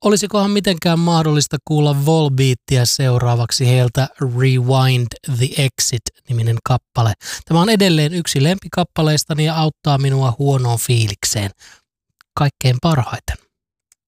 Olisikohan mitenkään mahdollista kuulla Volbeatia seuraavaksi heiltä Rewind the Exit-niminen kappale. Tämä on edelleen yksi lempikappaleistani ja auttaa minua huonoon fiilikseen kaikkein parhaiten.